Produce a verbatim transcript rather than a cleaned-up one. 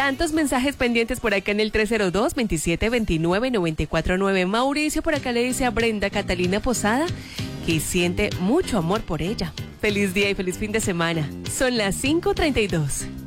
Tantos mensajes pendientes por acá en el tres cero dos, veintisiete veintinueve, noventa y cuatro nueve. Mauricio por acá le dice a Brenda Catalina Posada que siente mucho amor por ella. Feliz día y feliz fin de semana. Son las cinco treinta y dos.